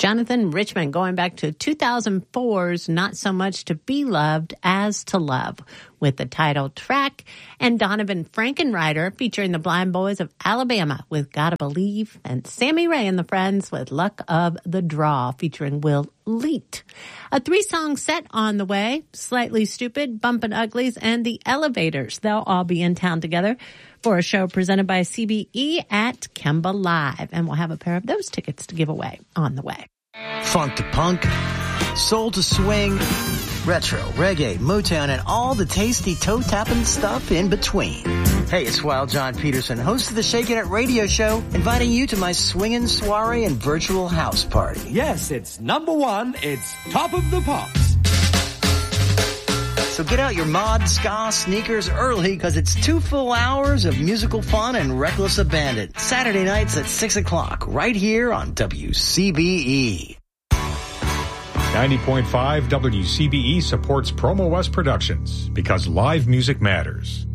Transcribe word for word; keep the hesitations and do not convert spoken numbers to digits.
Jonathan Richman going back to two thousand four's Not So Much to Be Loved as to Love with the title track, and Donovan Frankenreiter featuring the Blind Boys of Alabama with Gotta Believe, and Sammy Ray and the Friends with Luck of the Draw featuring Will Leet. A three-song set on the way, Slightly Stupid, Bumpin' Uglies, and The Elevators. They'll all be in town together for a show presented by C B E at Kemba Live, and we'll have a pair of those tickets to give away on the way. Funk to punk, soul to swing, retro, reggae, Motown, and all the tasty toe-tapping stuff in between. Hey, it's Wild John Peterson, host of the Shakin' It radio show, inviting you to my swinging soiree and virtual house party. Yes, it's number one. It's Top of the Pops. So get out your mod, ska, sneakers early, because it's two full hours of musical fun and reckless abandon. Saturday nights at six o'clock, right here on W C B E. ninety point five W C B E supports Promo West Productions because live music matters.